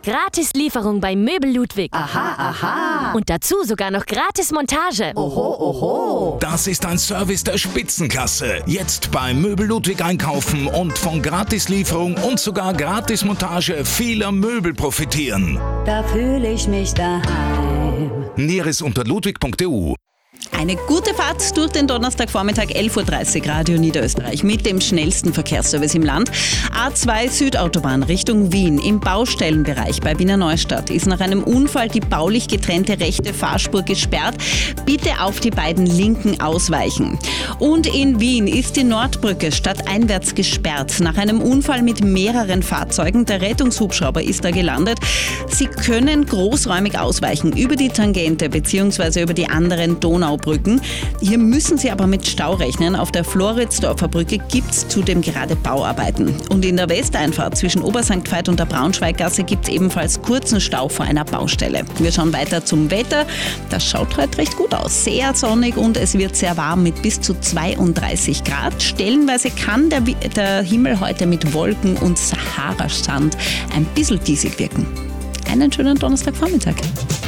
Gratis Lieferung bei Möbel Ludwig. Aha, aha. Und dazu sogar noch gratis Montage. Oho, oho. Das ist ein Service der Spitzenklasse. Jetzt bei Möbel Ludwig einkaufen und von Gratislieferung und sogar Gratismontage vieler Möbel profitieren. Da fühle ich mich daheim. Näheres unter ludwig.eu. Eine gute Fahrt durch den Donnerstagvormittag 11.30 Uhr Radio Niederösterreich mit dem schnellsten Verkehrsservice im Land. A2 Südautobahn Richtung Wien im Baustellenbereich bei Wiener Neustadt ist nach einem Unfall die baulich getrennte rechte Fahrspur gesperrt. Bitte auf die beiden linken ausweichen. Und in Wien ist die Nordbrücke stadteinwärts gesperrt nach einem Unfall mit mehreren Fahrzeugen. Der Rettungshubschrauber ist da gelandet. Sie können großräumig ausweichen über die Tangente bzw. über die anderen Donaubrücken. Hier müssen Sie aber mit Stau rechnen. Auf der Floridsdorfer Brücke gibt es zudem gerade Bauarbeiten. Und in der Westeinfahrt zwischen Obersankt Veit und der Braunschweiggasse gibt es ebenfalls kurzen Stau vor einer Baustelle. Wir schauen weiter zum Wetter. Das schaut heute recht gut aus. Sehr sonnig und es wird sehr warm mit bis zu 32 Grad. Stellenweise kann der Himmel heute mit Wolken und Saharasand ein bisschen diesig wirken. Einen schönen Donnerstagvormittag.